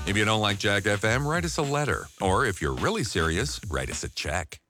If you don't like Jack FM, write us a letter. Or if you're really serious, write us a check.